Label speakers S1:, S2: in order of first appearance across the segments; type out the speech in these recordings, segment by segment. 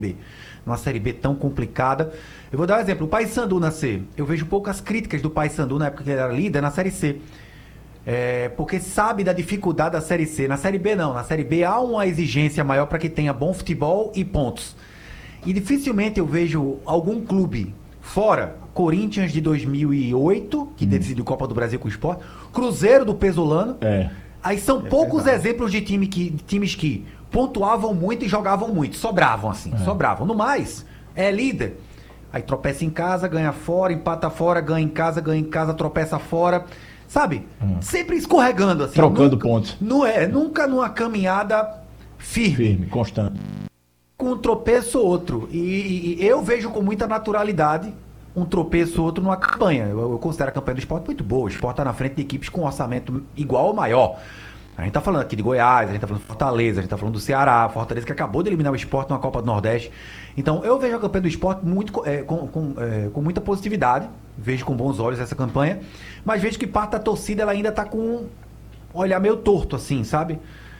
S1: B. Numa Série B tão complicada. Eu vou dar um exemplo. O Paysandu na C. Eu vejo poucas críticas do Paysandu na época que ele era líder na Série C. Porque sabe da dificuldade da Série C. Na Série B não. Na Série B há uma exigência maior para que tenha bom futebol e pontos. E dificilmente eu vejo algum clube fora. Corinthians de 2008, que decidiu Copa do Brasil com o Sport. Cruzeiro do Pesolano. Aí são poucos exemplos de times que pontuavam muito e jogavam muito. Sobravam, assim. Sobravam. No mais, é líder. Aí tropeça em casa, ganha fora, empata fora, ganha em casa, tropeça fora. Sabe? Sempre escorregando, assim.
S2: Trocando pontos.
S1: Nunca numa caminhada firme.
S2: Constante.
S1: Com um tropeço ou outro. E eu vejo com muita naturalidade um tropeço ou outro numa campanha. Eu considero a campanha do Sport muito boa. O Sport está na frente de equipes com orçamento igual ou maior. A gente tá falando aqui de Goiás, a gente tá falando de Fortaleza, a gente tá falando do Ceará, Fortaleza que acabou de eliminar o Sport numa Copa do Nordeste. Então eu vejo a campanha do Sport muito, com muita positividade, vejo com bons olhos essa campanha, mas vejo que parte da torcida ela ainda tá com um olhar meio torto, assim, sabe?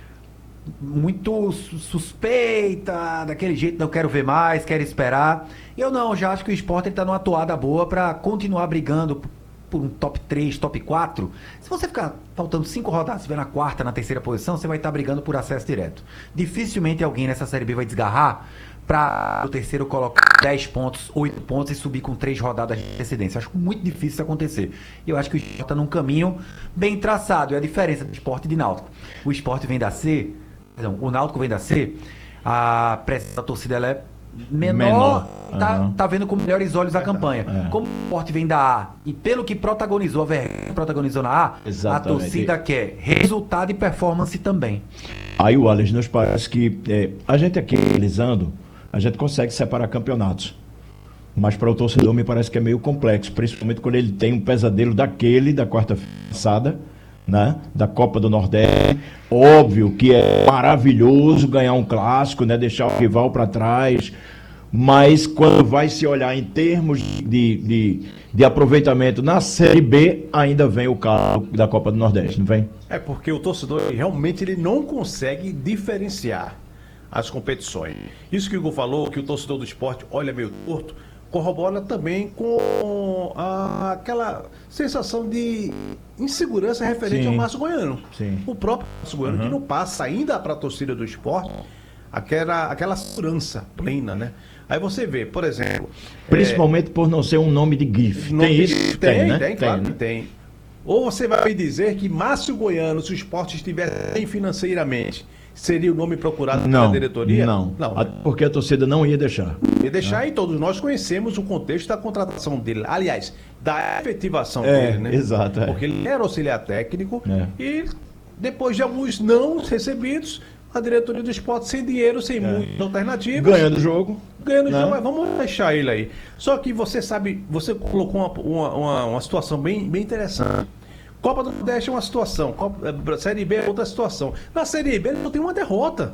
S1: Muito suspeita, daquele jeito, não quero ver mais, quero esperar. Eu não, já acho que o Sport ele tá numa toada boa para continuar brigando por um top 3, top 4, se você ficar faltando 5 rodadas, se estiver na quarta, na terceira posição, você vai estar brigando por acesso direto. Dificilmente alguém nessa Série B vai desgarrar para o terceiro colocar 10 pontos, 8 pontos e subir com 3 rodadas de antecedência. Acho muito difícil isso acontecer. E eu acho que o Sport está num caminho bem traçado. É a diferença do Sport e de Náutico. O Sport vem da C, o Náutico vem da C, a pressão da torcida ela é menor. Tá vendo com melhores olhos a campanha. Como o Sport vem da A e pelo que protagonizou na A, a torcida quer resultado e performance também.
S2: Aí, Wallace, nos parece que a gente aqui analisando, a gente consegue separar campeonatos. Mas para o torcedor me parece que é meio complexo, principalmente quando ele tem um pesadelo daquele da quarta-feira passada, né, da Copa do Nordeste. Óbvio que é maravilhoso ganhar um clássico, né, deixar o rival para trás, mas quando vai se olhar em termos de aproveitamento na Série B, ainda vem o carro da Copa do Nordeste, não vem?
S3: Porque o torcedor realmente ele não consegue diferenciar as competições. Isso que o Hugo falou, que o torcedor do esporte olha meio torto, corrobora também com aquela sensação de insegurança referente ao Márcio Goiano. O próprio Márcio Goiano que não passa ainda para a torcida do esporte aquela segurança plena, né? Aí você vê, por exemplo...
S2: Principalmente por não ser um nome de grife. Tem isso?
S3: Tem, claro que tem. Ou você vai me dizer que Márcio Goiano, se o esporte estivesse bem financeiramente, seria o nome procurado pela diretoria?
S2: Não, porque a torcida não ia deixar.
S3: Ia deixar e todos nós conhecemos o contexto da contratação dele. Aliás, da efetivação dele, né?
S2: Exato.
S3: Porque ele era auxiliar técnico e depois de alguns não recebidos, a diretoria do esporte sem dinheiro, sem muitas alternativas.
S2: Ganhando o jogo,
S3: mas vamos deixar ele aí. Só que você sabe, você colocou uma situação bem interessante. Copa do Nordeste é uma situação, Série B é outra situação. Na Série B não tem uma derrota.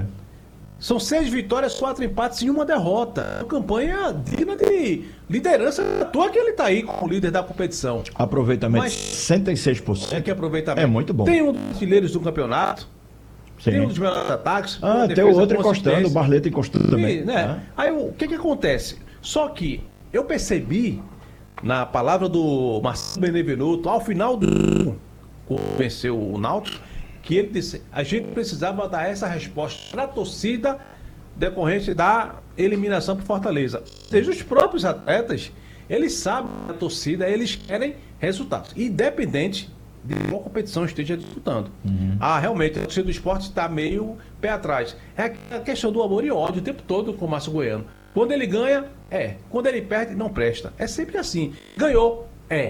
S3: São 6 vitórias, 4 empates e 1 derrota. Uma campanha digna de liderança. À toa que ele está aí como líder da competição.
S2: Aproveitamento 66%.
S3: Que aproveitamento.
S2: É muito bom.
S3: Tem um dos artilheiros do campeonato. Tem um dos melhores ataques.
S2: Tem o outro encostando, o Barleta encostando também.
S3: Aí o que acontece? Só que eu percebi na palavra do Marcelo Benevenuto, ao final do venceu o Náutico, que ele disse, a gente precisava dar essa resposta para a torcida decorrente da eliminação para Fortaleza. Ou seja, os próprios atletas, eles sabem a torcida, eles querem resultados, independente de qual competição esteja disputando. Realmente, a torcida do esporte está meio pé atrás. É a questão do amor e ódio o tempo todo com o Márcio Goiano. Quando ele ganha, quando ele perde, não presta. É sempre assim. Ganhou,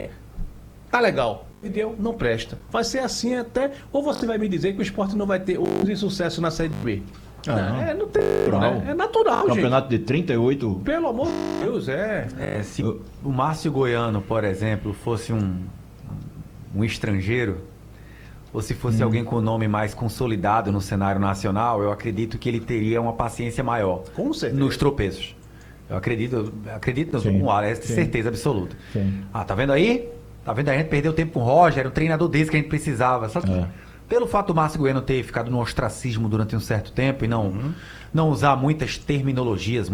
S3: tá legal. Perdeu, não presta. Vai ser assim até... Ou você vai me dizer que o esporte não vai ter sucesso na Série B. Não tem... É natural, gente.
S2: Campeonato de 38...
S3: Pelo amor de Deus,
S1: Se o Márcio Goiano, por exemplo, fosse um estrangeiro, ou se fosse alguém com nome mais consolidado no cenário nacional, eu acredito que ele teria uma paciência maior.
S3: Com certeza.
S1: Nos tropeços. Eu acredito com Alex, certeza absoluta. Tá vendo aí? Tá vendo? A gente perdeu tempo com o Roger, era um treinador desse que a gente precisava. Só que Pelo fato do Márcio Bueno ter ficado no ostracismo durante um certo tempo e não usar muitas terminologias